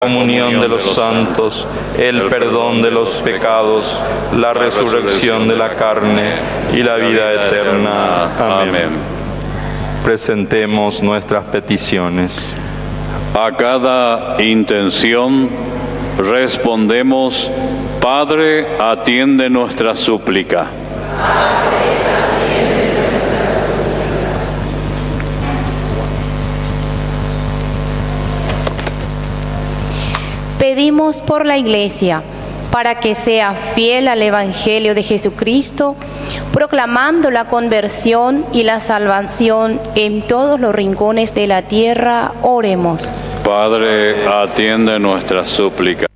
comunión de los santos, el perdón de los pecados, la resurrección de la carne y la vida eterna. Amén. Presentemos nuestras peticiones. A cada intención respondemos: Padre, atiende nuestra súplica. Pedimos por la Iglesia, para que sea fiel al Evangelio de Jesucristo, proclamando la conversión y la salvación en todos los rincones de la tierra. Oremos. Padre, atiende nuestra súplica.